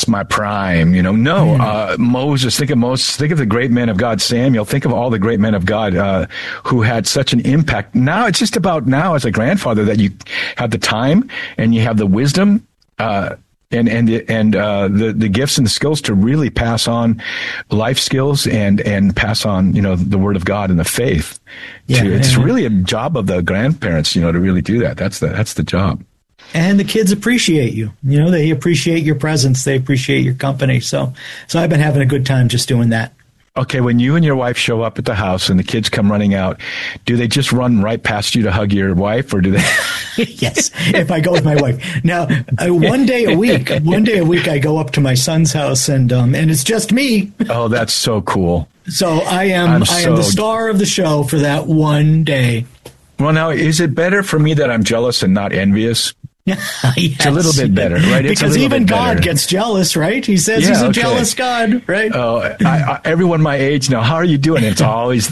that's my prime, Moses, think of the great men of God, Samuel, think of all the great men of God who had such an impact. Now it's just about now as a grandfather that you have the time and you have the wisdom, and the gifts and the skills to really pass on life skills and pass on, the word of God and the faith. It's really a job of the grandparents, to really do that. That's the job. And the kids appreciate you. They appreciate your presence. They appreciate your company. So I've been having a good time just doing that. Okay, when you and your wife show up at the house and the kids come running out, do they just run right past you to hug your wife, or do they? Yes, if I go with my wife. Now, one day a week, I go up to my son's house and it's just me. Oh, that's so cool. So I am the star of the show for that one day. Well, now, is it better for me that I'm jealous and not envious? Yes. It's a little bit better, right? Because even God gets jealous, right? He says he's a jealous God, right? Oh, everyone my age now, how are you doing? It's always,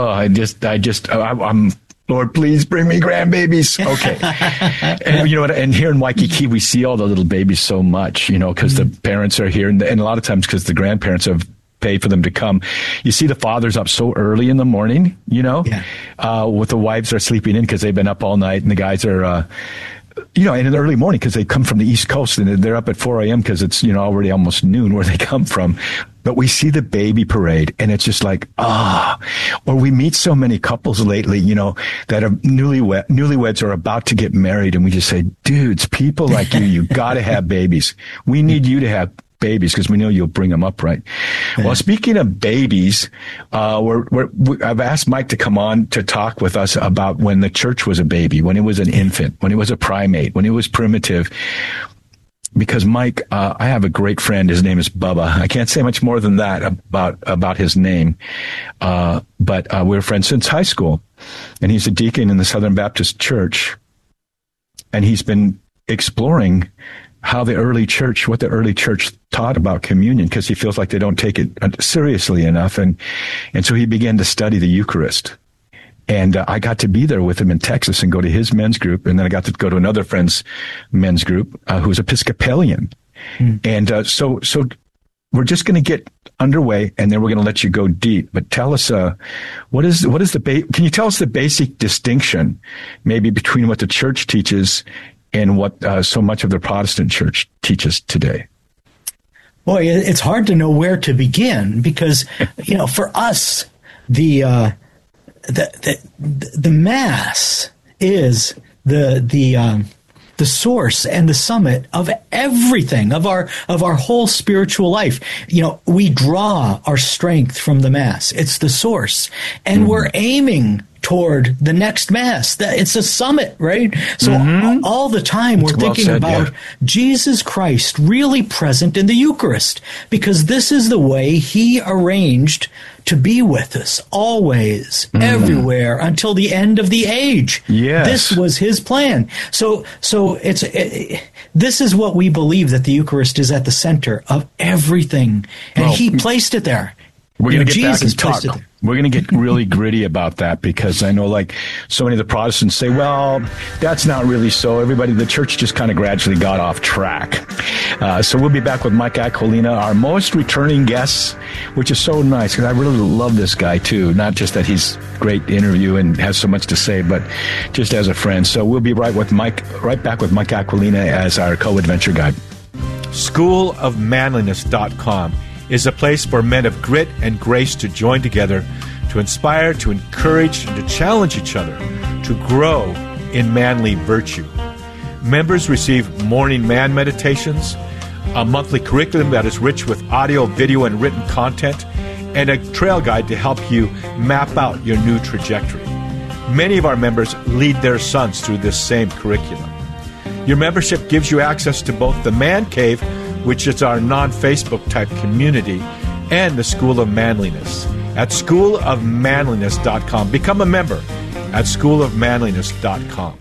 I'm, Lord, please bring me grandbabies. Okay. And you know what? And here in Waikiki, we see all the little babies so much, because the parents are here, and a lot of times because the grandparents have paid for them to come. You see the fathers up so early in the morning, with the wives are sleeping in because they've been up all night, and the guys are, in the early morning because they come from the East Coast and they're up at 4 a.m. because it's, already almost noon where they come from. But we see the baby parade and it's just like, or we meet so many couples lately, that are newlyweds are about to get married. And we just say, dudes, people like you got to have babies. We need you to have babies because we know you'll bring them up right. Well, speaking of babies, I've asked Mike to come on to talk with us about when the church was a baby, when it was an infant, when it was a primate, when it was primitive. Because Mike, I have a great friend. His name is Bubba. I can't say much more than that about his name. But we're friends since high school, and he's a deacon in the Southern Baptist Church, and he's been exploring what the early church taught about communion, because he feels like they don't take it seriously enough. And so he began to study the Eucharist. And I got to be there with him in Texas and go to his men's group. And then I got to go to another friend's men's group who's Episcopalian. And so we're just going to get underway, and then we're going to let you go deep. But tell us, can you tell us the basic distinction maybe between what the church teaches and what so much of the Protestant church teaches today? Boy, it's hard to know where to begin because, for us, the Mass is the source and the summit of everything, of our whole spiritual life. We draw our strength from the Mass. It's the source, and we're aiming toward the next Mass. It's a summit, right? So all the time we're thinking about Jesus Christ really present in the Eucharist, because this is the way he arranged to be with us always, everywhere, until the end of the age. Yes. This was his plan. So this is what we believe, that the Eucharist is at the center of everything, and he placed it there. We're going to get back and talk. We're going to get really gritty about that, because I know, like, so many of the Protestants say, well, that's not really so. The church just kind of gradually got off track. So we'll be back with Mike Aquilina, our most returning guest, which is so nice, because I really love this guy, too. Not just that he's a great interview and has so much to say, but just as a friend. So we'll be right back with Mike Aquilina as our co-adventure guide. SchoolofManliness.com is a place for men of grit and grace to join together, to inspire, to encourage, and to challenge each other to grow in manly virtue. Members receive morning man meditations, a monthly curriculum that is rich with audio, video, and written content, and a trail guide to help you map out your new trajectory. Many of our members lead their sons through this same curriculum. Your membership gives you access to both the Man Cave, which is our non-Facebook type community, and the School of Manliness at schoolofmanliness.com. Become a member at schoolofmanliness.com.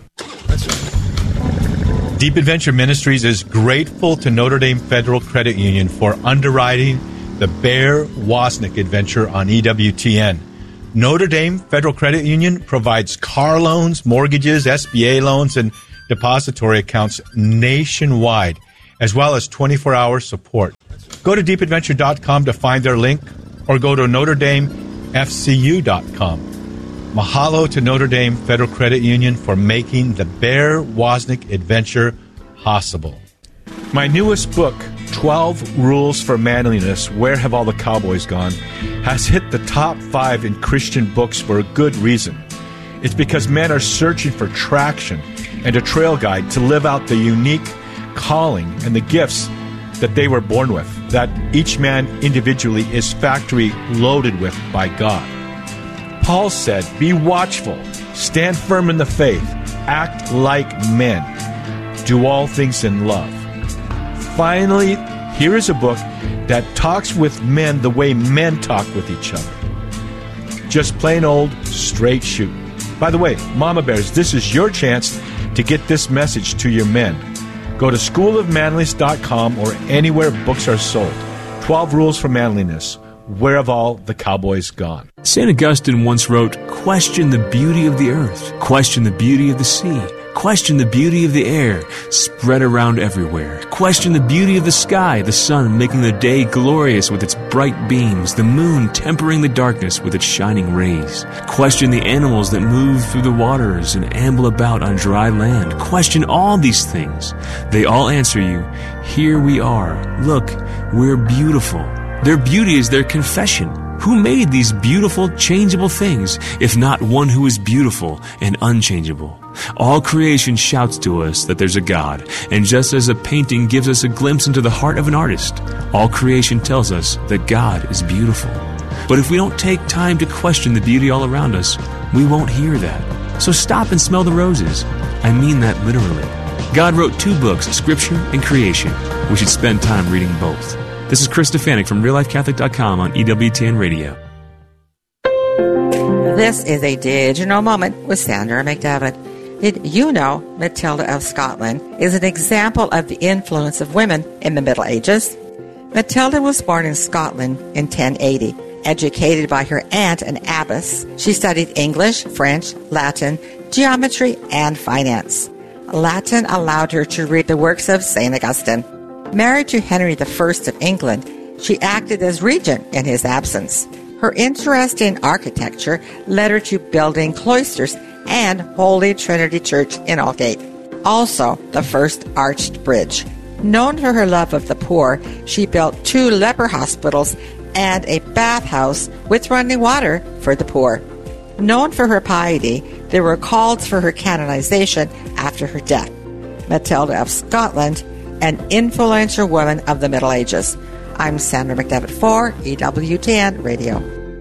Deep Adventure Ministries is grateful to Notre Dame Federal Credit Union for underwriting the Bear Wozniak adventure on EWTN. Notre Dame Federal Credit Union provides car loans, mortgages, SBA loans, and depository accounts nationwide, as well as 24-hour support. Go to deepadventure.com to find their link, or go to NotreDameFCU.com. Mahalo to Notre Dame Federal Credit Union for making the Bear Wozniak adventure possible. My newest book, 12 Rules for Manliness, Where Have All the Cowboys Gone?, has hit the top 5 in Christian books for a good reason. It's because men are searching for traction and a trail guide to live out the unique calling and the gifts that they were born with, that each man individually is factory loaded with by God. Paul said, be watchful, stand firm in the faith, act like men, do all things in love. Finally, here is a book that talks with men the way men talk with each other. Just plain old straight shoot. By the way, Mama Bears, this is your chance to get this message to your men. Go to schoolofmanliness.com or anywhere books are sold. 12 Rules for Manliness. Where have all the cowboys gone? St. Augustine once wrote, question the beauty of the earth, question the beauty of the sea, question the beauty of the air, spread around everywhere. Question the beauty of the sky, the sun making the day glorious with its bright beams, the moon tempering the darkness with its shining rays. Question the animals that move through the waters and amble about on dry land. Question all these things. They all answer you, here we are. Look, we're beautiful. Their beauty is their confession. Who made these beautiful, changeable things, if not one who is beautiful and unchangeable? All creation shouts to us that there's a God, and just as a painting gives us a glimpse into the heart of an artist, all creation tells us that God is beautiful. But if we don't take time to question the beauty all around us, we won't hear that. So stop and smell the roses. I mean that literally. God wrote 2 books, Scripture and Creation. We should spend time reading both. This is Chris Stefanik from RealLifeCatholic.com on EWTN Radio. This is a Did You Know moment with Sandra McDevitt. Did you know Matilda of Scotland is an example of the influence of women in the Middle Ages? Matilda was born in Scotland in 1080. Educated by her aunt, an abbess, she studied English, French, Latin, geometry, and finance. Latin allowed her to read the works of St. Augustine. Married to Henry I of England, she acted as regent in his absence. Her interest in architecture led her to building cloisters and Holy Trinity Church in Aldgate, also the first arched bridge. Known for her love of the poor, she built 2 leper hospitals and a bathhouse with running water for the poor. Known for her piety, there were calls for her canonization after her death. Matilda of Scotland, an influential woman of the Middle Ages. I'm Sandra McDevitt for EWTN Radio.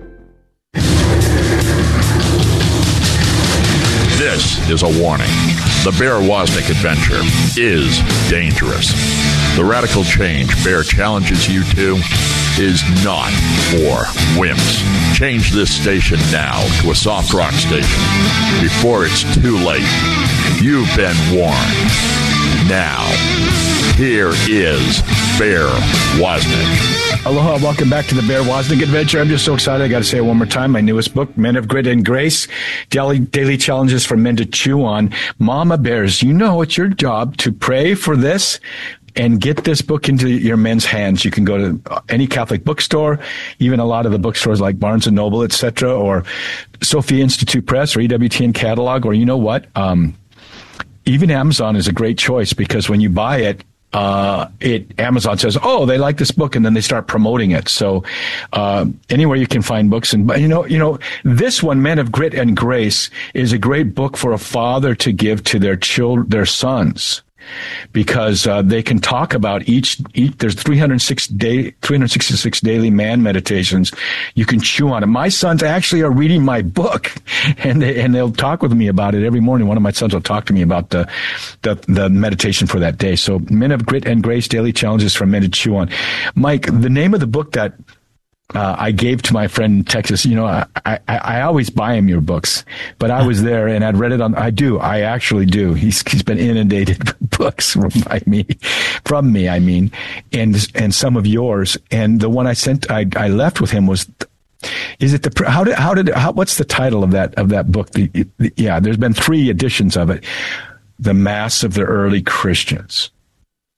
This is a warning. The Bear Wozniak adventure is dangerous. The radical change Bear challenges you to is not for wimps. Change this station now to a soft rock station before it's too late. You've been warned. Now, here is Bear Wozniak. Aloha, welcome back to the Bear Wozniak Adventure. I'm just so excited. I got to say it one more time. My newest book, Men of Grit and Grace, Daily Challenges for Men to Chew On. Mama Bears, you know it's your job to pray for this and get this book into your men's hands. You can go to any Catholic bookstore, even a lot of the bookstores like Barnes & Noble, etc., or Sophia Institute Press or EWTN Catalog, or you know what? Even Amazon is a great choice because when you buy it, Amazon says, oh, they like this book, and then they start promoting it. So, anywhere you can find books. And, you know, this one, Men of Grit and Grace, is a great book for a father to give to their sons. Because they can talk about each there's 366 daily man meditations. You can chew on it. My sons actually are reading my book, and they'll talk with me about it every morning. One of my sons will talk to me about the meditation for that day. So, Men of Grit and Grace, Daily Challenges for Men to Chew On. Mike, the name of the book that I gave to my friend in Texas, you know, I always buy him your books, but I was there and I'd read it I actually do. He's been inundated with books from me, and some of yours. And the one I left with him was, what's the title of that book? There's been 3 editions of it. The Mass of the Early Christians.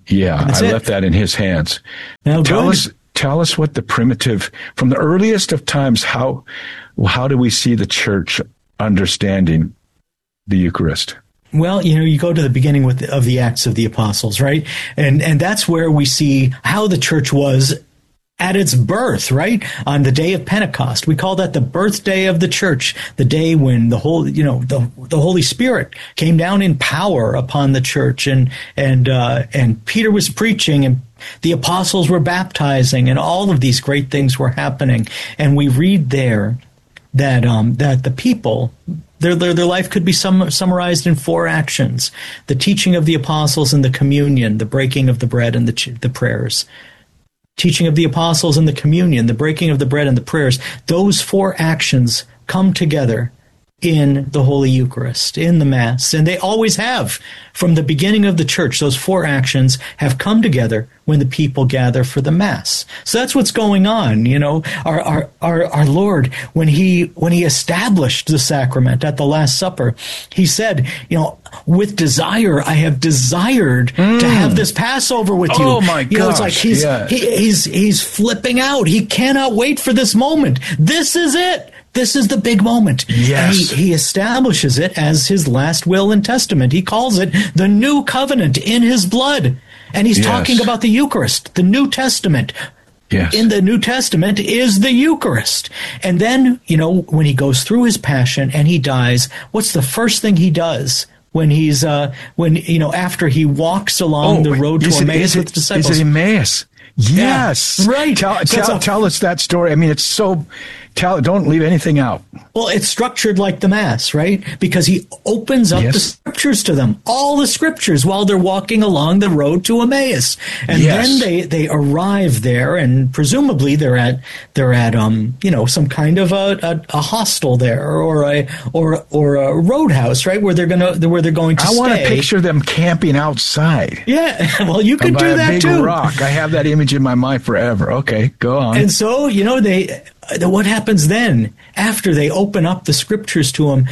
Yeah, That's I it. left that in his hands. Now, Tell us what the primitive, from the earliest of times, how do we see the church understanding the Eucharist? Well, you go to the beginning of the Acts of the Apostles, right? And that's where we see how the church was at its birth, right? On the day of Pentecost. We call that the birthday of the church, the day when the Holy Spirit came down in power upon the church, and Peter was preaching, and the apostles were baptizing, and all of these great things were happening. And we read there that the people, their life could be summarized in 4 actions: the teaching of the apostles and the communion, the breaking of the bread and the prayers. Teaching of the apostles and the communion, the breaking of the bread and the prayers. Those 4 actions come together in the Holy Eucharist, in the Mass, and they always have. From the beginning of the church, those 4 actions have come together when the people gather for the Mass. So that's what's going on. Our Lord, when he established the sacrament at the Last Supper, he said, with desire, I have desired to have this Passover with you. Oh my gosh! It's like he's flipping out. He cannot wait for this moment. This is it. This is the big moment. Yes. And he establishes it as his last will and testament. He calls it the new covenant in his blood. And he's talking about the Eucharist, the New Testament. Yes. In the New Testament is the Eucharist. And then, when he goes through his passion and he dies, what's the first thing he does? When he's, after he walks along the road to Emmaus with the disciples. Is it Emmaus? Yes. Yeah, right. Tell us that story. I mean, it's so... don't leave anything out. Well, it's structured like the Mass, right? Because he opens up the Scriptures to them, all the Scriptures, while they're walking along the road to Emmaus. And then they arrive there, and presumably they're at some kind of a hostel there, or a roadhouse, right? Where they're going to stay. I want to picture them camping outside. Yeah, well, you could do that too. By a big rock. I have that image in my mind forever. Okay, go on. And so, what happens then after they open up the Scriptures to him?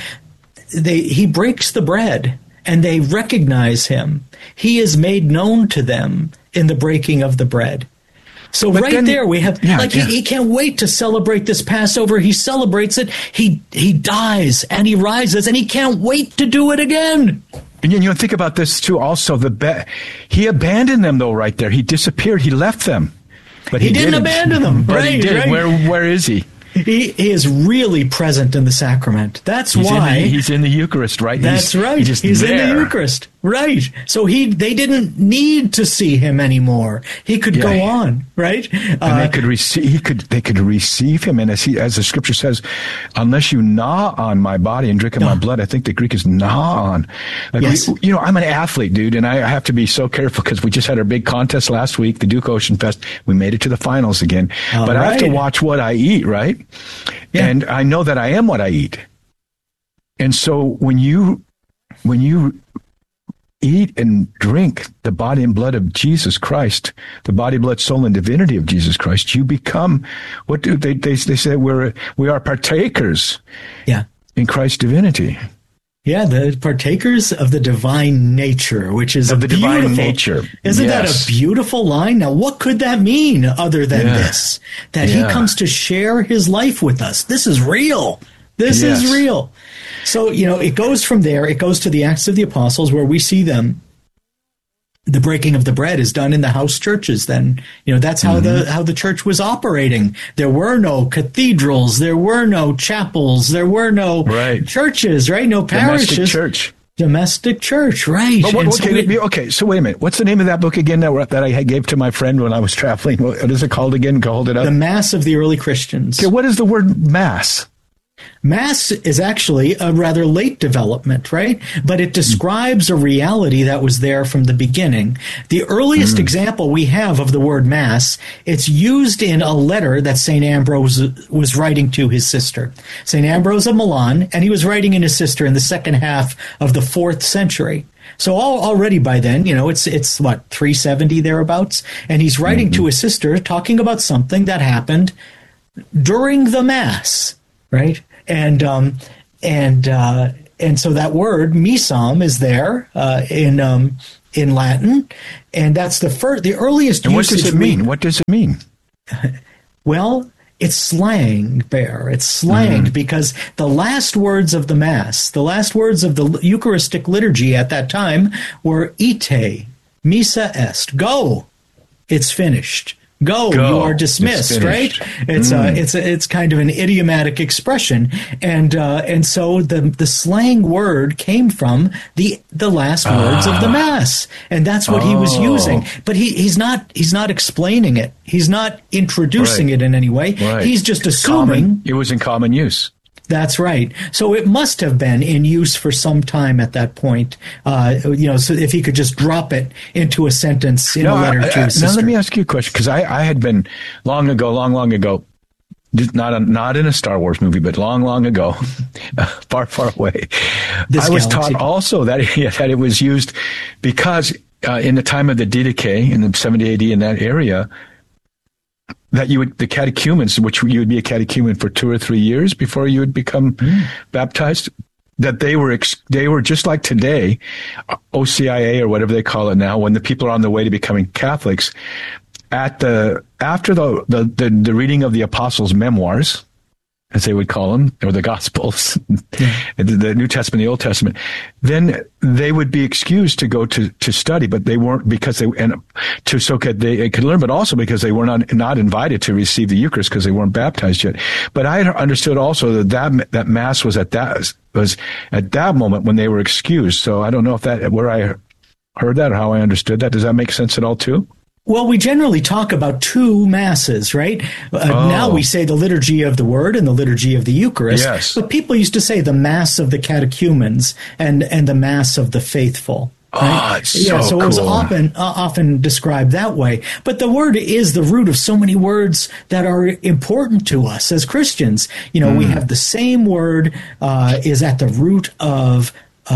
He breaks the bread, and they recognize him. He is made known to them in the breaking of the bread. So there we have, he can't wait to celebrate this Passover. He celebrates it. He dies and he rises, and he can't wait to do it again. And think about this too. Also, he abandoned them though. Right there, he disappeared. He left them. But he didn't abandon them. But he did. Right. Where is he? He is really present in the sacrament. That's why he's in the Eucharist, right? That's right. He's in the Eucharist, right? So they didn't need to see him anymore. He could go on, right? And they could receive. They could receive him, and as the Scripture says, unless you gnaw on my body and drink of my blood, I think the Greek is gnaw on. Yes. I'm an athlete, dude, and I have to be so careful because we just had our big contest last week, the Duke Ocean Fest. We made it to the finals again, but I have to watch what I eat, right? Yeah. And I know that I am what I eat. And so when you eat and drink the body and blood of Jesus Christ, the body, blood, soul, and divinity of Jesus Christ, you become, what do they say? We are partakers in Christ's divinity. Yeah, the partakers of the divine nature, which is of the divine nature. Isn't that a beautiful line? Now, what could that mean other than this? That he comes to share his life with us. This is real. This is real. So, it goes from there. It goes to the Acts of the Apostles, where we see them. The breaking of the bread is done in the house churches. Then, that's how the church was operating. There were no cathedrals. There were no chapels. There were no churches, right? No parishes. Domestic church, right. So wait a minute. What's the name of that book again that I gave to my friend when I was traveling? What is it called again? Hold it up. The Mass of the Early Christians. Okay, what is the word Mass? Mass is actually a rather late development, right? But it describes a reality that was there from the beginning. The earliest example we have of the word Mass, it's used in a letter that St. Ambrose was writing to his sister. St. Ambrose of Milan, and he was writing in his sister in the second half of the 4th century. So already by then, it's what, 370 thereabouts? And he's writing to his sister talking about something that happened during the Mass, right? And so that word misam is there in in Latin, and that's the earliest And what usage. does it mean? What does it mean? Well, it's slang, Bear. It's slang because the last words of the Mass, the last words of the Eucharistic liturgy at that time were ite, missa est, go. It's finished. Go. You are dismissed, right? It's kind of an idiomatic expression, and so the slang word came from the last words of the Mass, and that's what he was using. But he's not explaining it. He's not introducing it in any way. Right. He's just assuming it was in common use. That's right. So it must have been in use for some time at that point. So if he could just drop it into a sentence in a letter to his sister. Now let me ask you a question, because I had been long ago, not in a Star Wars movie, but long ago, far away. I was taught also that it was used because in the time of the Didache in the 70 AD in that area, that the catechumens, which you would be a catechumen for 2 or 3 years before you would become baptized, that they were just like today, OCIA or whatever they call it now, when the people are on their way to becoming Catholics, after the reading of the apostles' memoirs, as they would call them, or the Gospels, the New Testament, the Old Testament, then they would be excused to go to study, but they weren't, because they could learn, but also because they were not invited to receive the Eucharist because they weren't baptized yet. But I understood also that Mass was at that moment when they were excused. So I don't know if where I heard that or how I understood that. Does that make sense at all too? Well, we generally talk about 2 masses, right? Now we say the liturgy of the Word and the liturgy of the Eucharist. Yes. But people used to say the Mass of the catechumens and the Mass of the faithful. Right? So cool. It was often described that way. But the Word is the root of so many words that are important to us as Christians. We have the same word is at the root of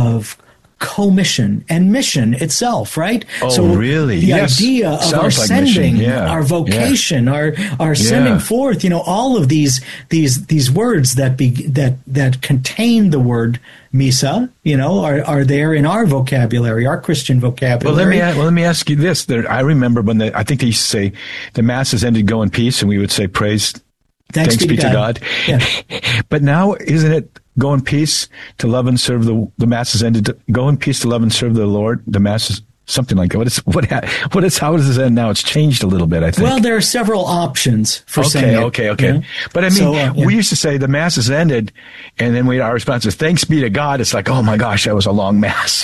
commission and mission itself, right? Oh, really? The idea of our sending, our vocation, our sending forth, all of these words that contain the word missa, are there in our vocabulary, our Christian vocabulary. Well, let me ask you this. I remember when I think they used to say the Mass has ended, go in peace, and we would say Thanks be to God. Yeah. But now, isn't it go in peace to love and serve the Mass has ended? Go in peace to love and serve the Lord. The Mass is something like that. How does this end now? It's changed a little bit, I think. Well, there are several options for saying it. Okay. But I mean, we used to say the Mass has ended, and then our response is thanks be to God. It's like, oh my gosh, that was a long Mass.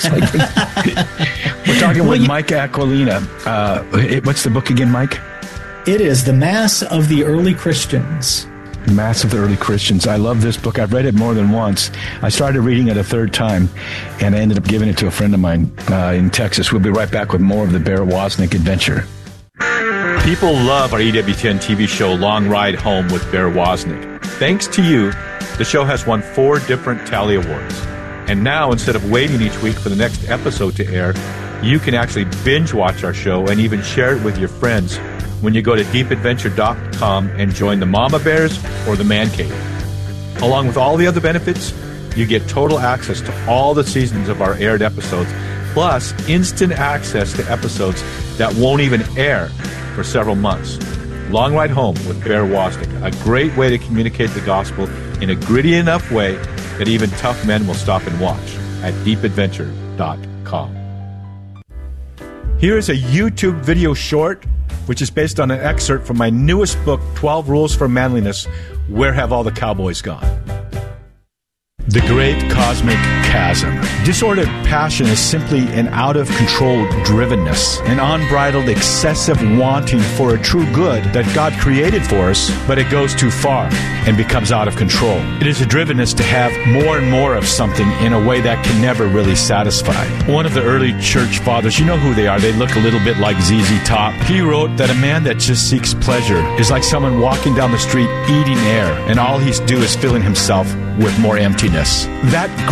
We're talking with Mike Aquilina. What's the book again, Mike? It is The Mass of the Early Christians. Mass of the Early Christians. I love this book. I've read it more than once. I started reading it a third time, and I ended up giving it to a friend of mine in Texas. We'll be right back with more of the Bear Wozniak adventure. People love our EWTN TV show, Long Ride Home with Bear Wozniak. Thanks to you, the show has won 4 different Tally Awards. And now, instead of waiting each week for the next episode to air, you can actually binge watch our show and even share it with your friends when you go to deepadventure.com and join the Mama Bears or the Man Cave. Along with all the other benefits, you get total access to all the seasons of our aired episodes, plus instant access to episodes that won't even air for several months. Long Ride Home with Bear Wozniak, a great way to communicate the gospel in a gritty enough way that even tough men will stop and watch at deepadventure.com. Here is a YouTube video short, which is based on an excerpt from my newest book, 12 Rules for Manliness, Where Have All the Cowboys Gone? The Great Cosmic Chasm. Disordered passion is simply an out-of-control drivenness, an unbridled, excessive wanting for a true good that God created for us, but it goes too far and becomes out of control. It is a drivenness to have more and more of something in a way that can never really satisfy. One of the early church fathers, you know who they are, they look a little bit like ZZ Top. He wrote that a man that just seeks pleasure is like someone walking down the street eating air, and all he's do is filling himself with more emptiness. That great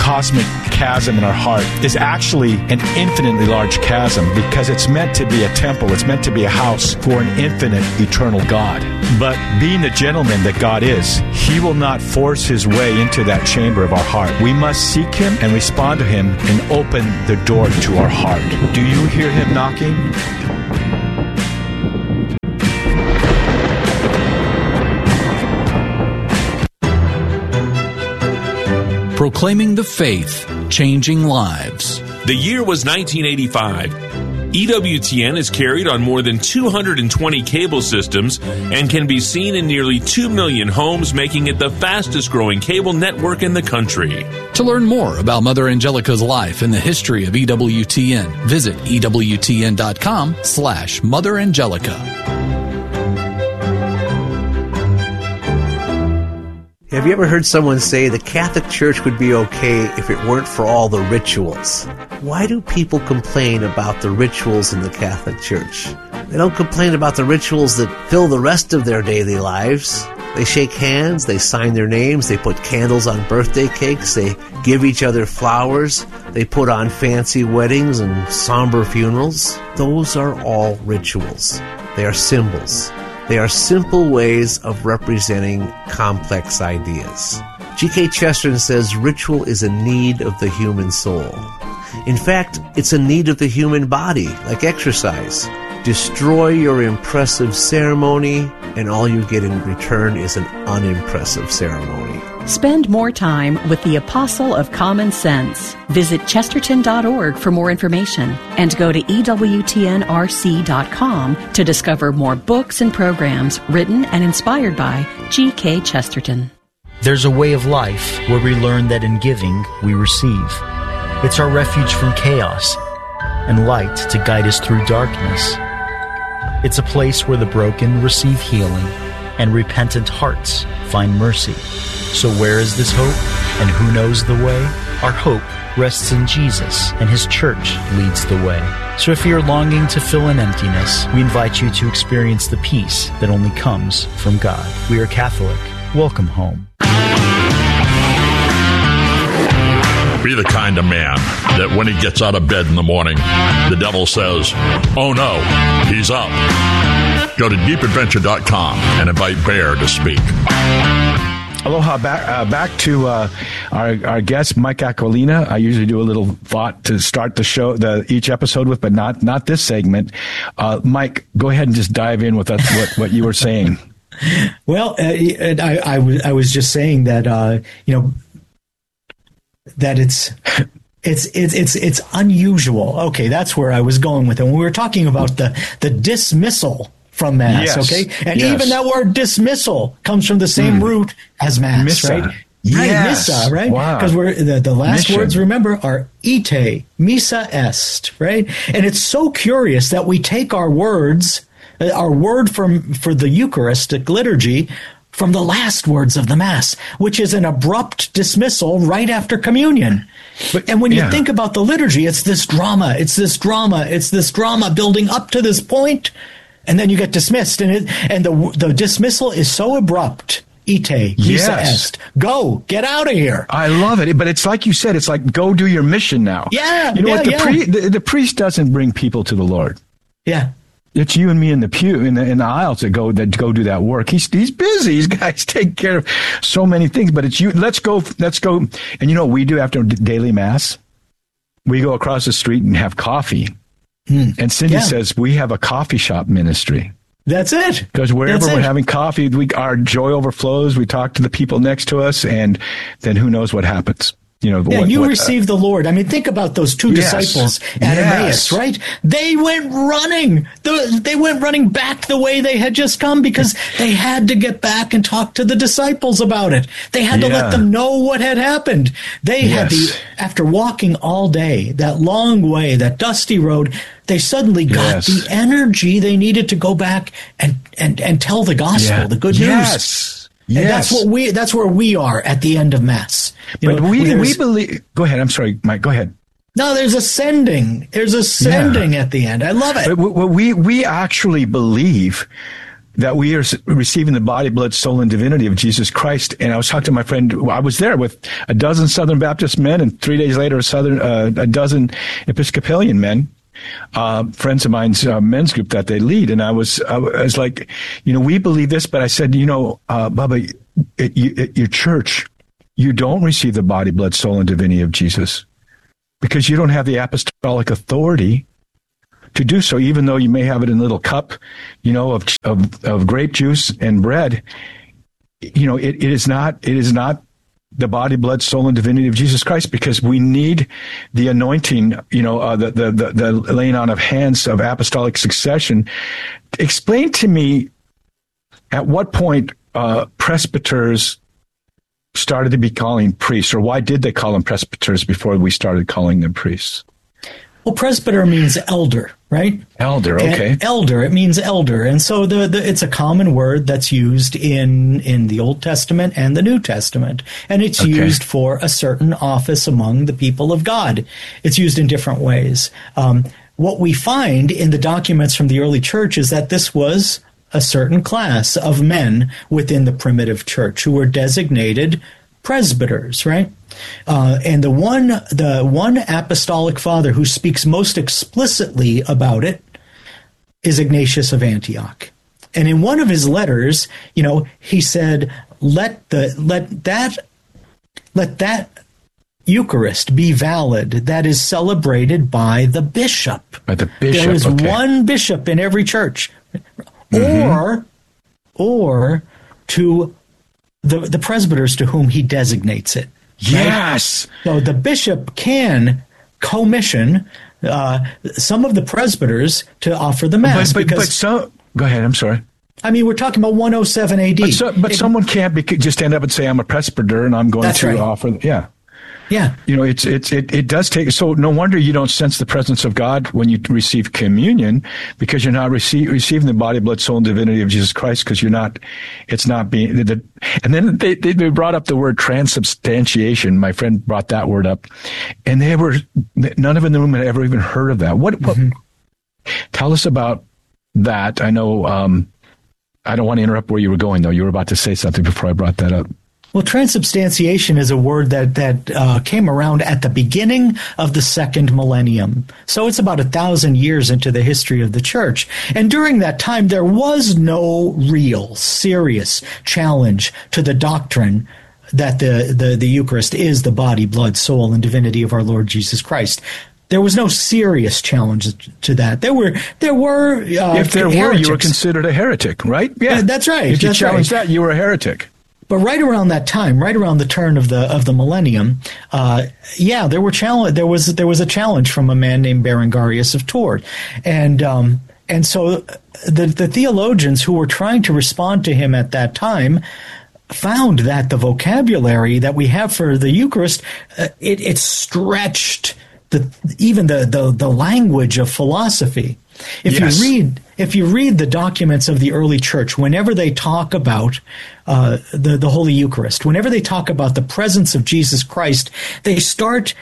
cosmic chasm in our heart is actually an infinitely large chasm because it's meant to be a temple. It's meant to be a house for an infinite, eternal God. But being the gentleman that God is, He will not force His way into that chamber of our heart. We must seek Him and respond to Him and open the door to our heart. Do you hear Him knocking? Proclaiming the faith, changing lives. The year was 1985. EWTN is carried on more than 220 cable systems and can be seen in nearly 2 million homes, making it the fastest growing cable network in the country. To learn more about Mother Angelica's life and the history of EWTN, visit EWTN.com/Mother Angelica. Have you ever heard someone say the Catholic Church would be okay if it weren't for all the rituals? Why do people complain about the rituals in the Catholic Church? They don't complain about the rituals that fill the rest of their daily lives. They shake hands, they sign their names, they put candles on birthday cakes, they give each other flowers, they put on fancy weddings and somber funerals. Those are all rituals. They are symbols. They are simple ways of representing complex ideas. G.K. Chesterton says ritual is a need of the human soul. In fact, it's a need of the human body, like exercise. Destroy your impressive ceremony, and all you get in return is an unimpressive ceremony. Spend more time with the Apostle of Common Sense. Visit chesterton.org for more information and go to EWTNRC.com to discover more books and programs written and inspired by G.K. Chesterton. There's a way of life where we learn that in giving, we receive. It's our refuge from chaos and light to guide us through darkness. It's a place where the broken receive healing and repentant hearts find mercy. So where is this hope, and who knows the way? Our hope rests in Jesus, and His church leads the way. So if you're longing to fill an emptiness, we invite you to experience the peace that only comes from God. We are Catholic. Welcome home. Be the kind of man that when he gets out of bed in the morning, the devil says, "Oh no, he's up." Go to deepadventure.com and invite Bear to speak. Aloha, back to our guest, Mike Aquilina. I usually do a little thought to start the show, each episode with, but not this segment. Mike, go ahead and just dive in with us, what you were saying. Well, I was just saying that that it's unusual. Okay, that's where I was going with it. When we were talking about the dismissal from Mass, yes. Okay? And even that word dismissal comes from the same root as Mass, Missa. Right? Yes. Right, Missa, right? Wow. Because the last Mission. words, remember, are ite, missa est, right? And it's so curious that we take our words, our word for the Eucharistic liturgy, from the last words of the Mass, which is an abrupt dismissal right after communion. And when you think about the liturgy, it's this drama building up to this point, and then you get dismissed, and the dismissal is so abrupt. Ite, missa est. Go, get out of here. I love it, but it's like you said. It's like, go do your mission now. Yeah, you know what? The priest doesn't bring people to the Lord. Yeah. It's you and me in the pew, in the aisles that go do that work. He's busy. These guys take care of so many things, but it's you. Let's go. And you know what we do after daily Mass? We go across the street and have coffee. And Cindy says we have a coffee shop ministry. That's it. Because wherever we're having coffee, our joy overflows. We talk to the people next to us, and then who knows what happens. You receive the Lord. I mean, think about those two disciples at Emmaus, right? They went running. They went running back the way they had just come because they had to get back and talk to the disciples about it. They had to let them know what had happened. They had to, after walking all day, that long way, that dusty road, they suddenly got the energy they needed to go back and tell the gospel, the good news. Yes. And that's where we are at the end of Mass. But we believe. Go ahead. I'm sorry, Mike. Go ahead. No, there's a sending. There's a sending at the end. I love it. But we actually believe that we are receiving the body, blood, soul, and divinity of Jesus Christ. And I was talking to my friend. I was there with a dozen Southern Baptist men, and 3 days later, a dozen Episcopalian men, friends of mine's men's group that they lead. And I was like, we believe this, but I said, Bubba, at your church, you don't receive the body, blood, soul, and divinity of Jesus because you don't have the apostolic authority to do so, even though you may have it in a little cup, of grape juice and bread. It is not the body, blood, soul, and divinity of Jesus Christ, because we need the anointing, the laying on of hands of apostolic succession. Explain to me at what point presbyters started to be calling priests, or why did they call them presbyters before we started calling them priests? Well, presbyter means elder, right? Elder, okay. And elder, it means elder. And so it's a common word that's used in the Old Testament and the New Testament. And it's used for a certain office among the people of God. It's used in different ways. What we find in the documents from the early church is that this was a certain class of men within the primitive church who were designated presbyters, right? And the one apostolic father who speaks most explicitly about it is Ignatius of Antioch. And in one of his letters, he said, let that Eucharist be valid that is celebrated by the bishop. By the bishop. There is one bishop in every church. Or to the presbyters to whom he designates it. Yes. Right? So the bishop can commission some of the presbyters to offer the mass. But go ahead. I'm sorry. I mean, we're talking about 107 AD. But someone can't just stand up and say, I'm a presbyter and I'm going to offer. Yeah. Yeah. It does take, so no wonder you don't sense the presence of God when you receive communion, because you're not receiving the body, blood, soul, and divinity of Jesus Christ, because it's not being, and then they brought up the word transubstantiation. My friend brought that word up, and none of them in the room had ever even heard of that. What tell us about that. I know, I don't want to interrupt where you were going, though. You were about to say something before I brought that up. Well, transubstantiation is a word that came around at the beginning of the second millennium. So it's about 1,000 years into the history of the church. And during that time, there was no real, serious challenge to the doctrine that the Eucharist is the body, blood, soul, and divinity of our Lord Jesus Christ. There was no serious challenge to that. There were. If there were, you were considered a heretic, right? Yeah, that's right. If you challenged that, you were a heretic. But right around that time, right around the turn of the millennium, there were challenge. There was a challenge from a man named Berengarius of Tours, and so the theologians who were trying to respond to him at that time found that the vocabulary that we have for the Eucharist it stretched even the language of philosophy. If you read the documents of the early church, whenever they talk about the Holy Eucharist, whenever they talk about the presence of Jesus Christ, they start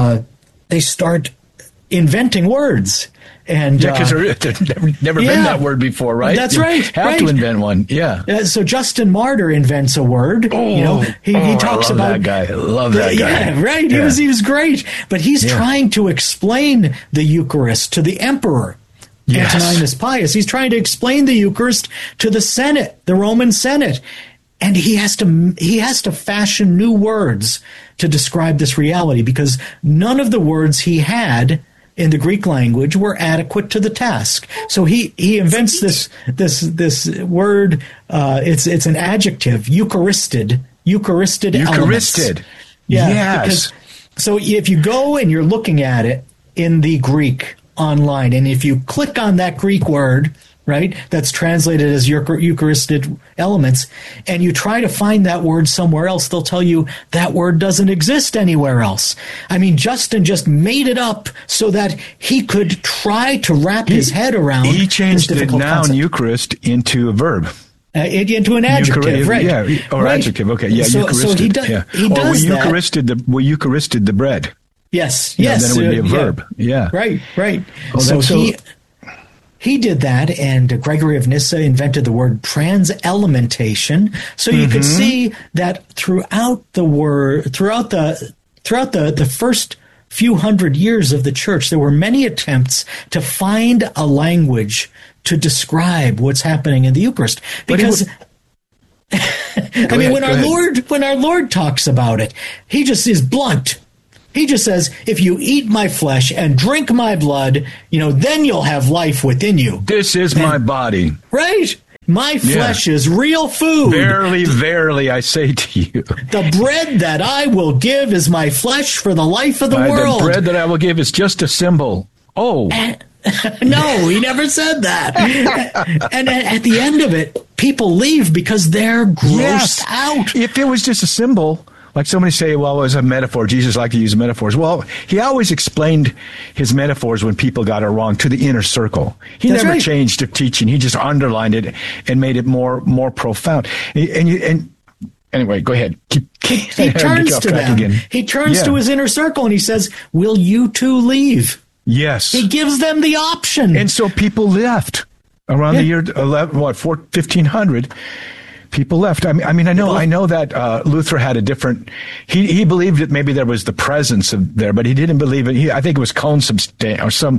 inventing words. And because there's never been that word before, right? That's right. You have to invent one. Yeah. So Justin Martyr invents a word. He talks about that guy. I love that guy. Yeah, right. Yeah. He was great, but he's trying to explain the Eucharist to the emperor. Yes. Antoninus Pius. He's trying to explain the Eucharist to the Senate, the Roman Senate, and he has to fashion new words to describe this reality, because none of the words he had in the Greek language were adequate to the task. So he invents this word. It's an adjective, Eucharisted elements. Yeah. Yes. So if you go and you're looking at it in the Greek online, and if you click on that Greek word, right, that's translated as Eucharistic elements, and you try to find that word somewhere else, they'll tell you that word doesn't exist anywhere else. I mean, Justin just made it up so that he could try to wrap his head around. He changed the noun concept. Eucharist into a verb. Into an adjective, right? Yeah, or right. Adjective. Okay, yeah, so, Eucharistic. So he does that. We Eucharisted the bread. Yes. Then it would be a verb. Yeah. Right. Oh, So he did that, and Gregory of Nyssa invented the word transelementation. So you could see that throughout the first few hundred years of the church, there were many attempts to find a language to describe what's happening in the Eucharist. Because when our Lord talks about it, he just is blunt. He just says, if you eat my flesh and drink my blood, then you'll have life within you. This is my body. Right? My flesh is real food. Verily, verily, I say to you. The bread that I will give is my flesh for the life of the world. The bread that I will give is just a symbol. Oh. No, he never said that. And at the end of it, people leave because they're grossed out. If it was just a symbol, like somebody say, well, it was a metaphor. Jesus liked to use metaphors. Well, he always explained his metaphors when people got it wrong to the inner circle. He never changed the teaching. He just underlined it and made it more profound. And anyway, go ahead. He turns to them. Again. He turns to his inner circle and he says, will you too leave? Yes. He gives them the option. And so people left around the year 1500. People left. I know that Luther had a different. He believed that maybe there was the presence of there, but he didn't believe it. I think it was consubstantiation.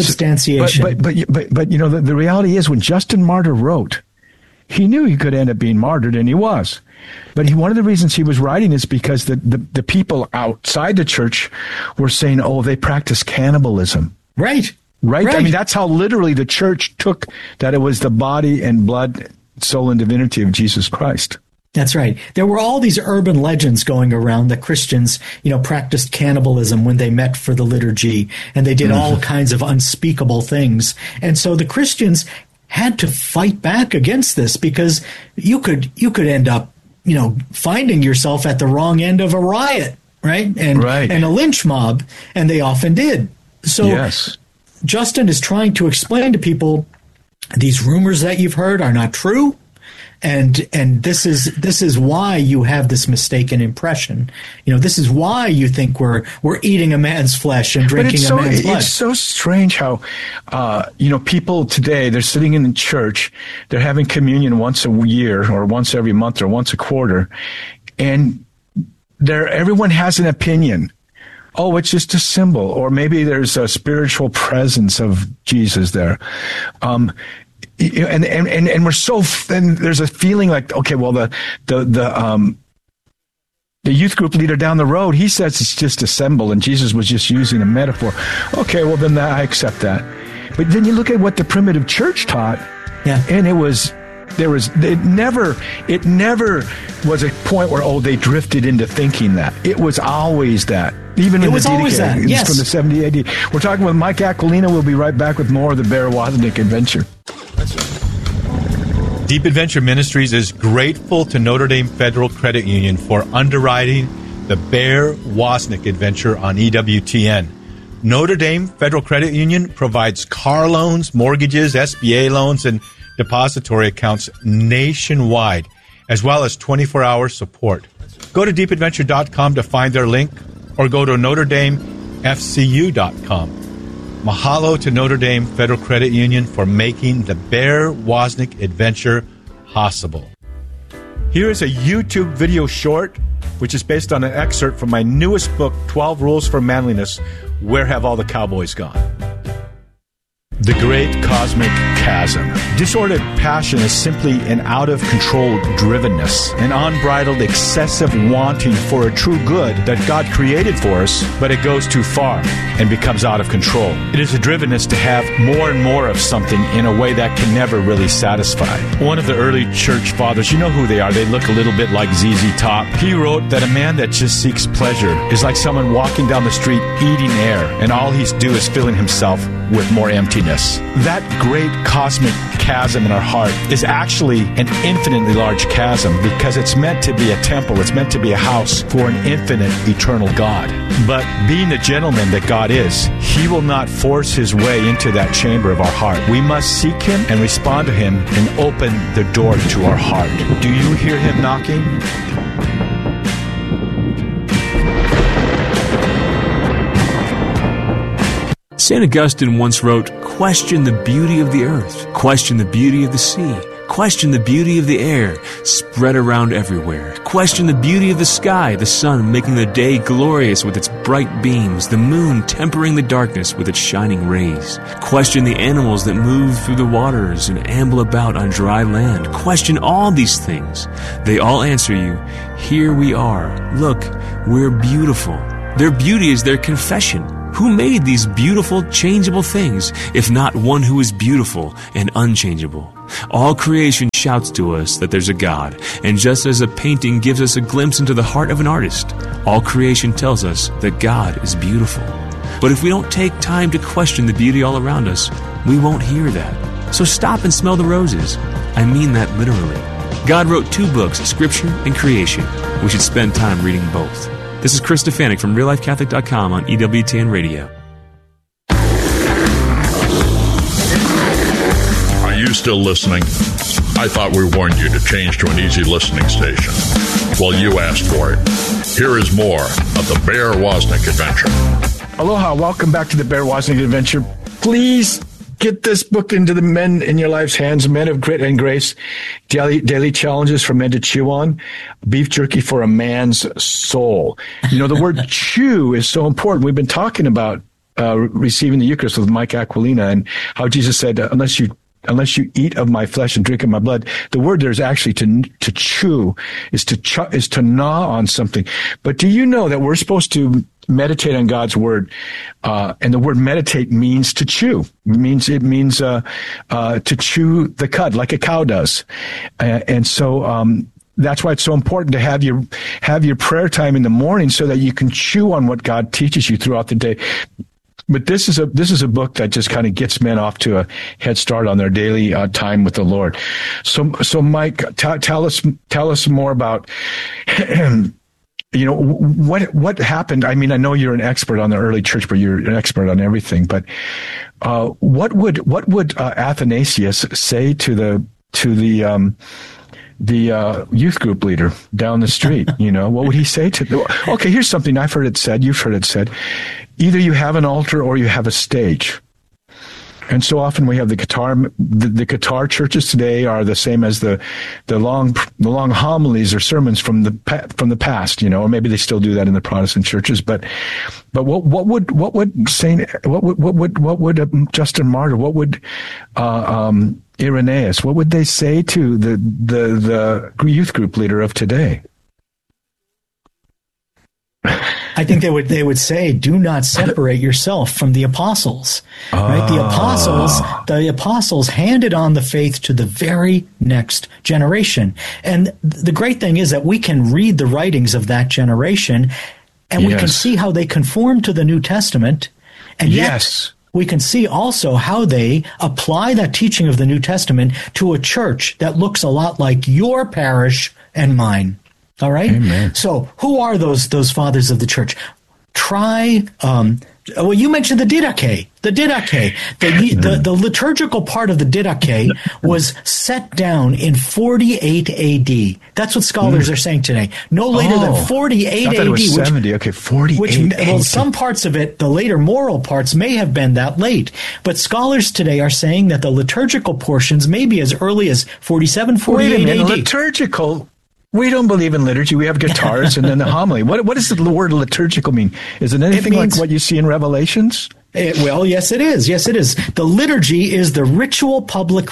But the reality is, when Justin Martyr wrote, he knew he could end up being martyred, and he was. But one of the reasons he was writing is because the people outside the church were saying, "Oh, they practice cannibalism." Right. I mean, that's how literally the church took that it was the body and blood, soul, and divinity of Jesus Christ. That's right. There were all these urban legends going around that Christians, practiced cannibalism when they met for the liturgy, and they did all kinds of unspeakable things. And so the Christians had to fight back against this, because you could end up, finding yourself at the wrong end of a riot, right? And a lynch mob, and they often did. So Justin is trying to explain to people, these rumors that you've heard are not true, and this is why you have this mistaken impression. This is why you think we're eating a man's flesh and drinking a man's blood. It's so strange how people today, they're sitting in the church, they're having communion once a year or once every month or once a quarter, and everyone has an opinion. Oh, it's just a symbol, or maybe there's a spiritual presence of Jesus there. And we're and there's a feeling like, okay, well, the youth group leader down the road, he says it's just a symbol and Jesus was just using a metaphor. Okay, well, then I accept that. But then you look at what the primitive church taught, and it never was a point where, they drifted into thinking that. It was always that. Even in the Didache, from the 70 AD. We're talking with Mike Aquilina. We'll be right back with more of the Bear Wozniak Adventure. Deep Adventure Ministries is grateful to Notre Dame Federal Credit Union for underwriting the Bear Wozniak Adventure on EWTN. Notre Dame Federal Credit Union provides car loans, mortgages, SBA loans, and depository accounts nationwide, as well as 24-hour support. Go to deepadventure.com to find their link, or go to NotreDameFCU.com. Mahalo to Notre Dame Federal Credit Union for making the Bear Wozniak Adventure possible. Here is a YouTube video short, which is based on an excerpt from my newest book, 12 Rules for Manliness, Where Have All the Cowboys Gone? The Great Cosmic Chasm. Disordered passion is simply an out-of-control drivenness, an unbridled, excessive wanting for a true good that God created for us, but it goes too far and becomes out of control. It is a drivenness to have more and more of something in a way that can never really satisfy. One of the early church fathers, you know who they are, they look a little bit like ZZ Top. He wrote that a man that just seeks pleasure is like someone walking down the street eating air, and all he's do is filling himself with more emptiness. That great cosmic chasm in our heart is actually an infinitely large chasm, because it's meant to be a temple. It's meant to be a house for an infinite, eternal God. But being the gentleman that God is, He will not force His way into that chamber of our heart. We must seek Him and respond to Him and open the door to our heart. Do you hear Him knocking? St. Augustine once wrote, "Question the beauty of the earth, question the beauty of the sea, question the beauty of the air, spread around everywhere. Question the beauty of the sky, the sun making the day glorious with its bright beams, the moon tempering the darkness with its shining rays. Question the animals that move through the waters and amble about on dry land. Question all these things. They all answer you, here we are. Look, we're beautiful." Their beauty is their confession. Who made these beautiful, changeable things, if not one who is beautiful and unchangeable? All creation shouts to us that there's a God, and just as a painting gives us a glimpse into the heart of an artist, all creation tells us that God is beautiful. But if we don't take time to question the beauty all around us, we won't hear that. So stop and smell the roses. I mean that literally. God wrote 2 books, Scripture and Creation. We should spend time reading both. This is Chris Stefanik from RealLifeCatholic.com on EWTN Radio. Are you still listening? I thought we warned you to change to an easy listening station. Well, you asked for it. Here is more of the Bear Wozniak Adventure. Aloha, welcome back to the Bear Wozniak Adventure. Please get this book into the men in your life's hands, Men of Grit and Grace, daily challenges for men to chew on, beef jerky for a man's soul. You know, the word chew is so important. We've been talking about receiving the Eucharist with Mike Aquilina and how Jesus said, unless you eat of my flesh and drink of my blood. The word there is actually to chew, is to gnaw on something. But do you know that we're supposed to meditate on God's word? And the word meditate means to chew. It means to chew the cud like a cow does. And so, that's why it's so important to have your prayer time in the morning so that you can chew on what God teaches you throughout the day. But this is a book that just kind of gets men off to a head start on their daily time with the Lord. So Mike, tell us more about, you know, what happened. I mean, I know you're an expert on the early church, but you're an expert on everything. But what would Athanasius say to the youth group leader down the street? You know, what would he say to? Okay, here's something I've heard it said. You've heard it said. Either you have an altar or you have a stage. And so often we have the guitar churches today are the same as the long homilies or sermons from the past, you know, or maybe they still do that in the Protestant churches. But what would Justin Martyr, what would Irenaeus, what would they say to the youth group leader of today? I think they would say, do not separate yourself from the apostles. Right? The apostles handed on the faith to the very next generation. And the great thing is that we can read the writings of that generation and we can see how they conform to the New Testament. And yet we can see also how they apply that teaching of the New Testament to a church that looks a lot like your parish and mine. All right. Amen. So, who are those fathers of the church? Well, you mentioned the Didache. The liturgical part of the Didache was set down in 48 AD. That's what scholars are saying today. No later than 48 I thought AD. It was 70. Okay, 48 AD. Well, some parts of it, the later moral parts, may have been that late. But scholars today are saying that the liturgical portions may be as early as 47, 48 Wait a minute, AD. Liturgical? We don't believe in liturgy. We have guitars and then the homily. What does the word liturgical mean? Is it anything like what you see in Revelations? Well, yes, it is. Yes, it is. The liturgy is the ritual public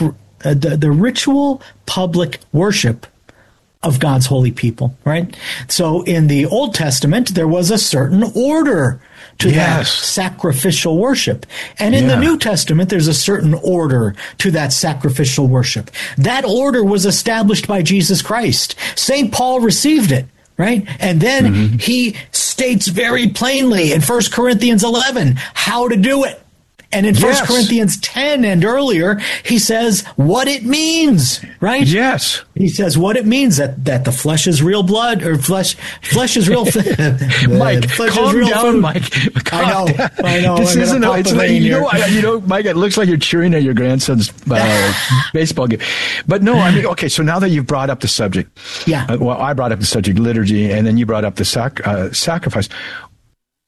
worship of God's holy people, right? So in the Old Testament, there was a certain order to that sacrificial worship. And in the New Testament, there's a certain order to that sacrificial worship. That order was established by Jesus Christ. St. Paul received it, right? And then he states very plainly in 1 Corinthians 11 how to do it. And in 1 Corinthians 10 and earlier, he says what it means, right? Yes. He says what it means, that the flesh is real blood, or flesh is real Mike, calm down, Mike. I know. This isn't, it's like, you know, Mike, it looks like you're cheering at your grandson's baseball game. But no, I mean, okay, so now that you've brought up the subject. Yeah. Well, I brought up the subject, liturgy, and then you brought up the sacrifice.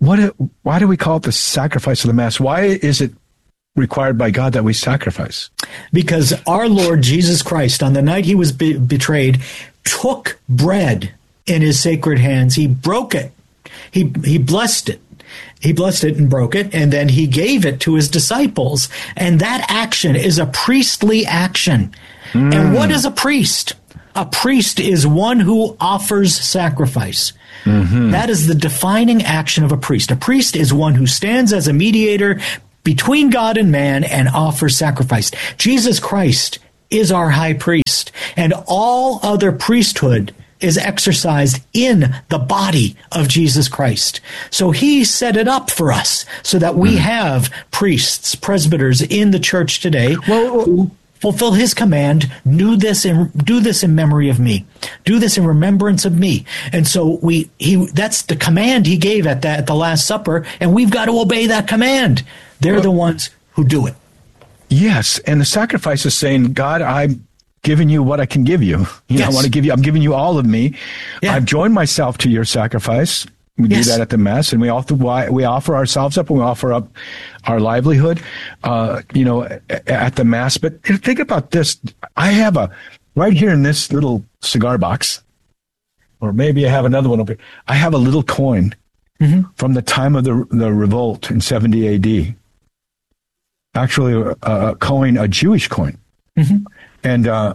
why do we call it the sacrifice of the Mass? Why is it required by God that we sacrifice? Because our Lord Jesus Christ, on the night he was betrayed, took bread in his sacred hands. He broke it. He blessed it. He blessed it and broke it, and then he gave it to his disciples. And that action is a priestly action. And what is a priest? A priest is one who offers sacrifice. That is the defining action of a priest. A priest is one who stands as a mediator between God and man and offers sacrifice. Jesus Christ is our high priest, and all other priesthood is exercised in the body of Jesus Christ. So he set it up for us so that we have priests, presbyters in the church today who fulfill his command, do this in memory of me. Do this in remembrance of me. And so that's the command he gave at the Last Supper, and we've got to obey that command. They're the ones who do it. Yes, and the sacrifice is saying, God, I'm giving you what I can give you. I want to give you, I'm giving you all of me. Yeah. I've joined myself to your sacrifice. We do that at the Mass, and we offer ourselves up, and we offer up our livelihood, at the Mass. But think about this. I have right here in this little cigar box, or maybe I have another one over here. I have a little coin from the time of the revolt in 70 A.D. Actually, a Jewish coin. And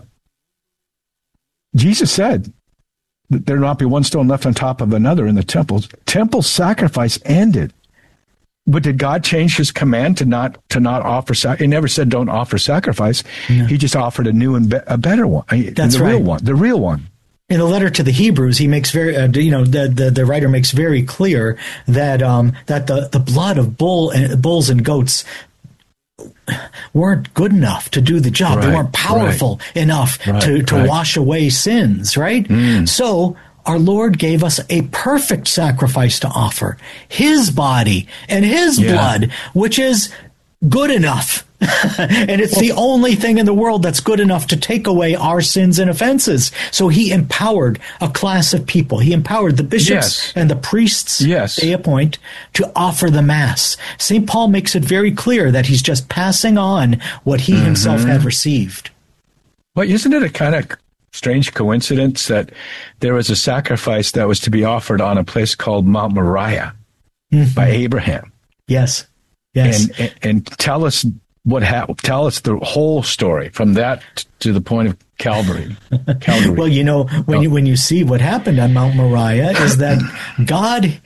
Jesus said that there not be one stone left on top of another in the temples. Temple sacrifice ended. But did God change his command to not offer sacrifice? He never said don't offer sacrifice. No. He just offered a new and a better one. That's the right. real one. The real one. In the letter to the Hebrews, he makes the writer makes very clear that the blood of bulls and goats weren't good enough to do the job. They weren't powerful enough to wash away sins, right? So our Lord gave us a perfect sacrifice to offer, his body and his blood, which is good enough. And it's the only thing in the world that's good enough to take away our sins and offenses. So he empowered a class of people. He empowered the bishops and the priests they appoint to offer the Mass. St. Paul makes it very clear that he's just passing on what he himself had received. Well, isn't it a kind of strange coincidence that there was a sacrifice that was to be offered on a place called Mount Moriah by Abraham? Yes. And tell us what happened. Tell us the whole story from that to the point of Calvary. Well, when you see what happened on Mount Moriah is that God,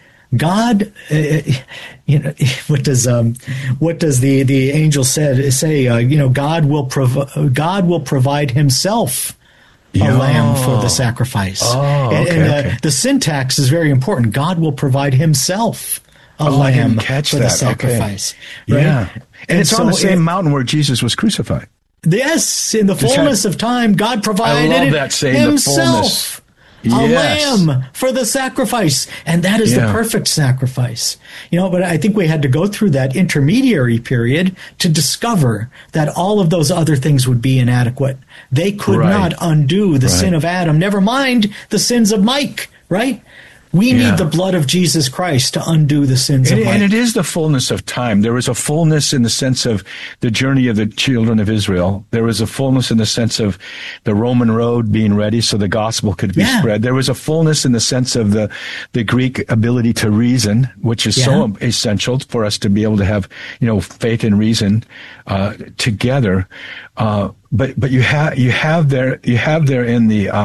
what does the angel say? God will provide himself a lamb for the sacrifice. And the syntax is very important. God will provide himself a lamb for the sacrifice. Okay. Right? Yeah. And it's on the same mountain where Jesus was crucified. Yes, in the fullness of time, God provided himself a lamb for the sacrifice. And that is the perfect sacrifice. But I think we had to go through that intermediary period to discover that all of those other things would be inadequate. They could not undo the sin of Adam, never mind the sins of Mike, right? We need the blood of Jesus Christ to undo the sins of Mike. And it is the fullness of time. There was a fullness in the sense of the journey of the children of Israel. There was a fullness in the sense of the Roman road being ready so the gospel could be spread. There was a fullness in the sense of the Greek ability to reason, which is so essential for us to be able to have, faith and reason together. But you have there in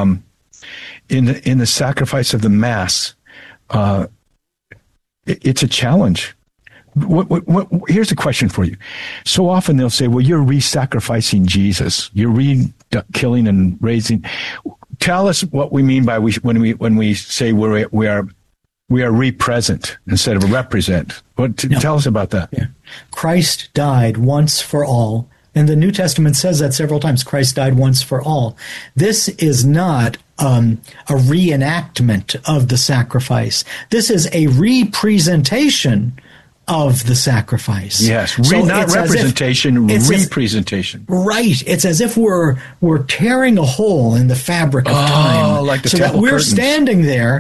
the sacrifice of the Mass, it's a challenge. Here's a question for you. So often they'll say, well, you're re-sacrificing Jesus. You're re-killing and raising. Tell us what we mean by when we say we are re-present instead of represent. Tell us about that. Yeah. Christ died once for all. And the New Testament says that several times. Christ died once for all. This is not a reenactment of the sacrifice. This is a representation of the sacrifice. Yes, not representation, representation. Right. It's as if we're tearing a hole in the fabric of time, like the so that we're curtains. Standing there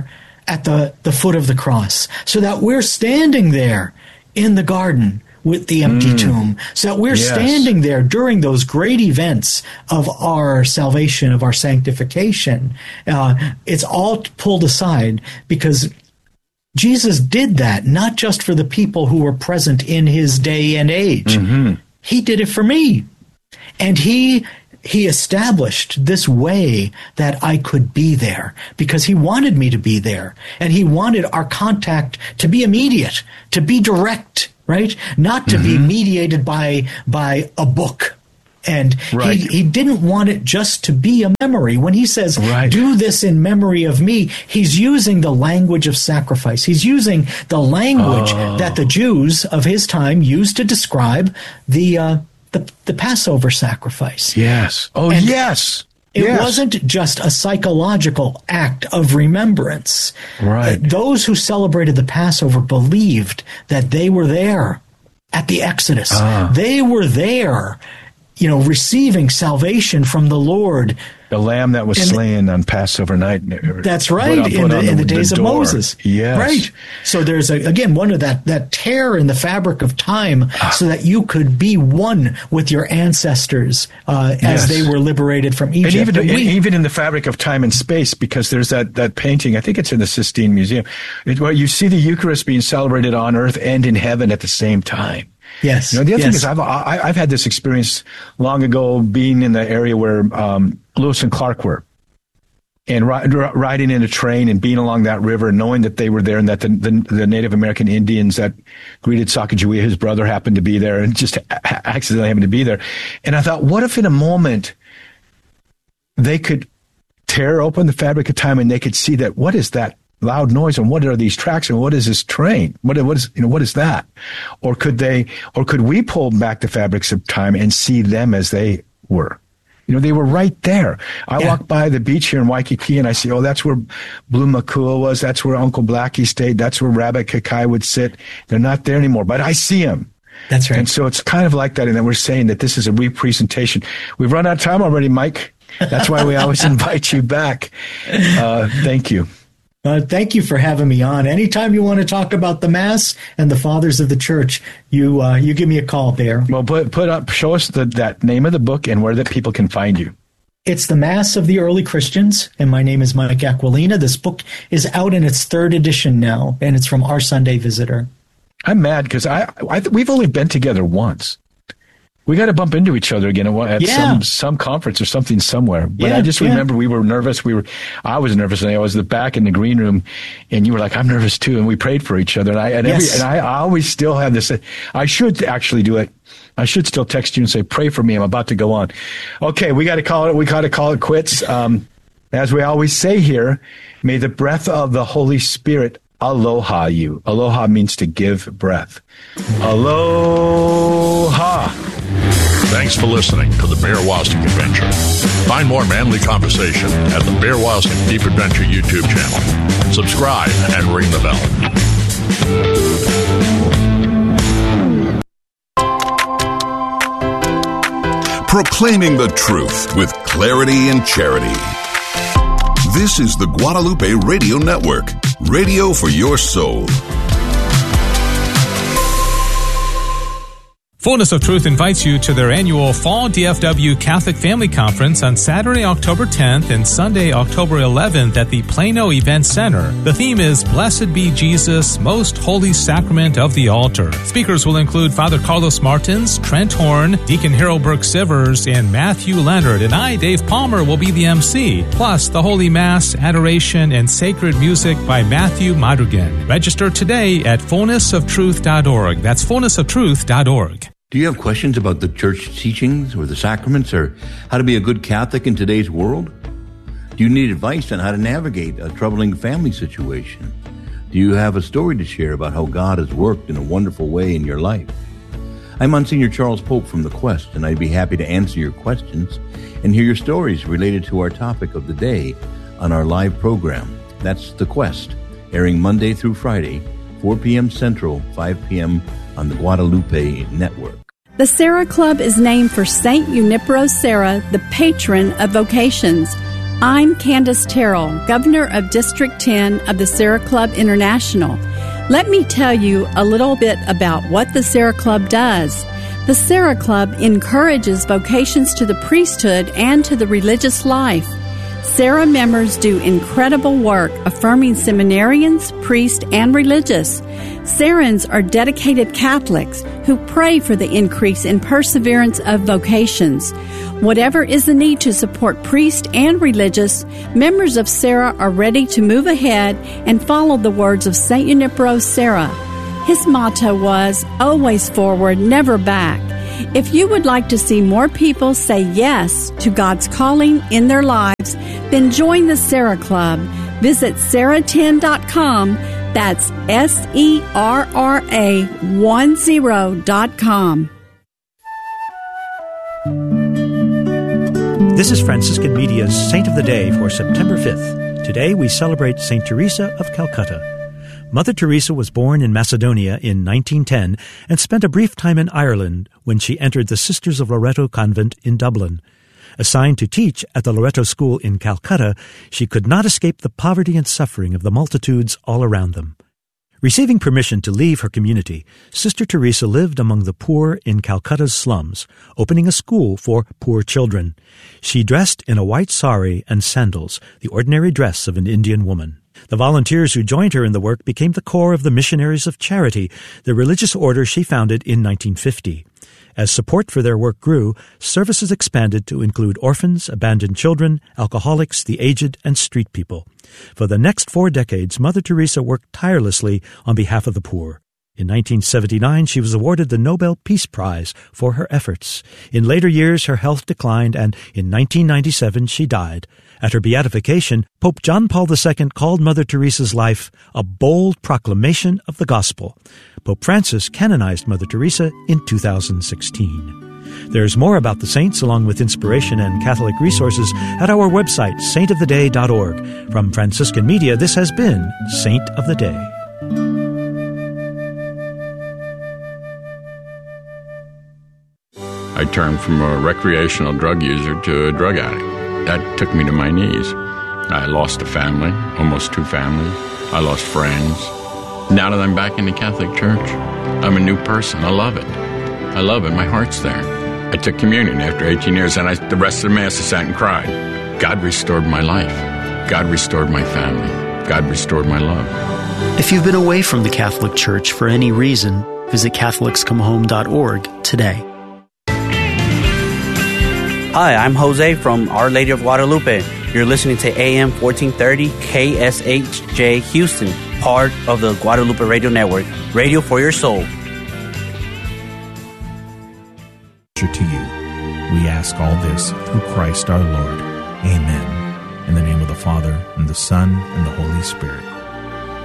at the foot of the cross, so that we're standing there in the garden with the empty tomb, so that we're standing there during those great events of our salvation, of our sanctification. It's all pulled aside because Jesus did that not just for the people who were present in his day and age. He did it for me. And he established this way that I could be there because he wanted me to be there. And he wanted our contact to be immediate, to be direct, right? Not to be mediated by a book. And he didn't want it just to be a memory. When he says, do this in memory of me, he's using the language of sacrifice. He's using the language that the Jews of his time used to describe the Passover sacrifice. Yes. Oh, and yes. It wasn't just a psychological act of remembrance. Right. Those who celebrated the Passover believed that they were there at the Exodus. They were there, receiving salvation from the Lord. The lamb that was slain on Passover night. That's right, in the days of Moses. Yes. Right. So there's, one of that tear in the fabric of time so that you could be one with your ancestors as they were liberated from Egypt. And even in the fabric of time and space, because there's that painting, I think it's in the Sistine Museum, where you see the Eucharist being celebrated on earth and in heaven at the same time. Yes. The other thing is I've had this experience long ago being in the area where Lewis and Clark were, and riding in a train and being along that river and knowing that they were there and that the Native American Indians that greeted Sacagawea, his brother, happened to be there and just accidentally happened to be there. And I thought, what if in a moment they could tear open the fabric of time and they could see that what is that loud noise and what are these tracks and what is this train? What is that? Or could we pull back the fabrics of time and see them as they were? They were right there. I walk by the beach here in Waikiki and I see, that's where Blue Makua was. That's where Uncle Blackie stayed. That's where Rabbit Kakai would sit. They're not there anymore, but I see them. That's right. And so it's kind of like that. And then we're saying that this is a representation. We've run out of time already, Mike. That's why we always invite you back. Thank you. Thank you for having me on. Anytime you want to talk about the Mass and the Fathers of the Church, you give me a call, Bear. Well, show us that name of the book and where that people can find you. It's The Mass of the Early Christians, and my name is Mike Aquilina. This book is out in its 3rd edition now, and it's from Our Sunday Visitor. I'm mad because we've only been together once. We got to bump into each other again at some conference or something somewhere. But I just remember we were nervous. I was nervous, and I was back in the green room, and you were like, "I'm nervous too," and we prayed for each other. And I always still have this. I should actually do it. I should still text you and say, "Pray for me. I'm about to go on." Okay, we got to call it. We got to call it quits. As we always say here, may the breath of the Holy Spirit aloha you. Aloha means to give breath. Aloha. Thanks for listening to the Bear Wozniak Adventure. Find more manly conversation at the Bear Wozniak Deep Adventure YouTube channel. Subscribe and ring the bell. Proclaiming the truth with clarity and charity. This is the Guadalupe Radio Network, radio for your soul. Fullness of Truth invites you to their annual Fall DFW Catholic Family Conference on Saturday, October 10th and Sunday, October 11th at the Plano Event Center. The theme is Blessed Be Jesus, Most Holy Sacrament of the Altar. Speakers will include Father Carlos Martins, Trent Horn, Deacon Harold Burke-Sivers, and Matthew Leonard. And I, Dave Palmer, will be the MC. Plus, the Holy Mass, adoration, and sacred music by Matthew Madrigan. Register today at fullnessoftruth.org. That's fullnessoftruth.org. Do you have questions about the church teachings or the sacraments or how to be a good Catholic in today's world? Do you need advice on how to navigate a troubling family situation? Do you have a story to share about how God has worked in a wonderful way in your life? I'm Monsignor Charles Pope from The Quest, and I'd be happy to answer your questions and hear your stories related to our topic of the day on our live program. That's The Quest, airing Monday through Friday, 4 p.m. Central, 5 p.m. on the Guadalupe Network. The Sarah Club is named for St. Junipero Serra, the patron of vocations. I'm Candace Terrell, Governor of District 10 of the Sarah Club International. Let me tell you a little bit about what the Sarah Club does. The Sarah Club encourages vocations to the priesthood and to the religious life. Sarah members do incredible work affirming seminarians, priests, and religious. Sarahns are dedicated Catholics who pray for the increase in perseverance of vocations. Whatever is the need to support priests and religious, members of Sarah are ready to move ahead and follow the words of St. Junipero Serra. His motto was, always forward, never back. If you would like to see more people say yes to God's calling in their lives, then join the Sarah Club. Visit Sarah10.com. That's SERRA10.com. This is Franciscan Media's Saint of the Day for September 5th. Today we celebrate St. Teresa of Calcutta. Mother Teresa was born in Macedonia in 1910 and spent a brief time in Ireland when she entered the Sisters of Loreto convent in Dublin. Assigned to teach at the Loreto School in Calcutta, she could not escape the poverty and suffering of the multitudes all around them. Receiving permission to leave her community, Sister Teresa lived among the poor in Calcutta's slums, opening a school for poor children. She dressed in a white sari and sandals, the ordinary dress of an Indian woman. The volunteers who joined her in the work became the core of the Missionaries of Charity, the religious order she founded in 1950. As support for their work grew, services expanded to include orphans, abandoned children, alcoholics, the aged, and street people. For the next 4 decades, Mother Teresa worked tirelessly on behalf of the poor. In 1979, she was awarded the Nobel Peace Prize for her efforts. In later years, her health declined, and in 1997, she died. At her beatification, Pope John Paul II called Mother Teresa's life a bold proclamation of the gospel. Pope Francis canonized Mother Teresa in 2016. There's more about the saints, along with inspiration and Catholic resources, at our website, saintoftheday.org. From Franciscan Media, this has been Saint of the Day. I turned from a recreational drug user to a drug addict. That took me to my knees. I lost a family, almost 2 families. I lost friends. Now that I'm back in the Catholic Church, I'm a new person. I love it. I love it. My heart's there. I took communion after 18 years, and the rest of the Mass I sat and cried. God restored my life. God restored my family. God restored my love. If you've been away from the Catholic Church for any reason, visit CatholicsComeHome.org today. Hi, I'm Jose from Our Lady of Guadalupe. You're listening to AM 1430 KSHJ Houston, part of the Guadalupe Radio Network. Radio for your soul. To you, we ask all this through Christ our Lord. Amen. In the name of the Father, and the Son, and the Holy Spirit.